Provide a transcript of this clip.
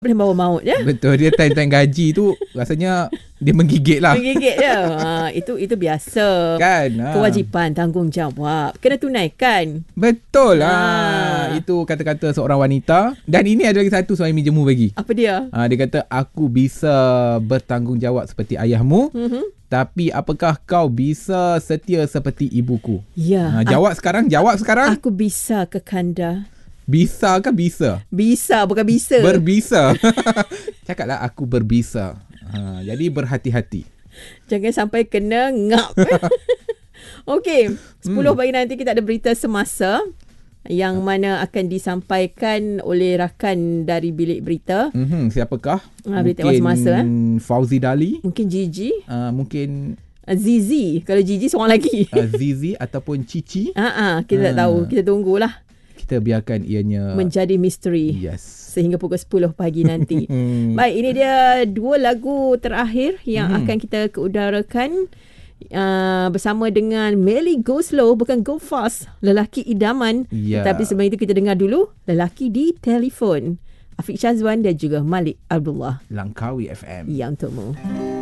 Boleh bawa maut ya. Betul, dia time-time gaji tu rasanya dia menggigit lah. Menggigit je. Itu biasa. Kan? Kewajipan, tanggungjawab. Kena tunaikan. Betul lah. Itu kata-kata seorang wanita. Dan ini ada lagi satu Suhaimi Jemu bagi. Apa dia? Dia kata, aku bisa bertanggungjawab seperti ayahmu. Tapi apakah kau bisa setia seperti ibuku? Ya. Jawab sekarang. Aku bisa ke kanda. Bisa ke bisa? Bisa, bukan bisa. Berbisa. Cakaplah aku berbisa. Jadi berhati-hati. Jangan sampai kena ngap. Okey, 10 pagi nanti kita ada berita semasa yang mana akan disampaikan oleh rakan dari bilik berita. Siapakah? Berita awal semasa. Fauzi Dali. Mungkin Gigi. Mungkin Zizi. Kalau Gigi seorang lagi. Zizi ataupun Cici. Kita tak tahu. Kita tunggulah. Kita biarkan ianya menjadi misteri. Yes. Sehingga pukul 10 pagi nanti. Baik, ini dia 2 lagu terakhir yang akan kita keudarakan bersama dengan Melly Go Slow, bukan Go Fast, lelaki idaman. Tapi sebelum itu kita dengar dulu Lelaki di Telefon, Afiq Syazwan dan juga Malik Abdullah. Langkawi FM. Ya, untukmu.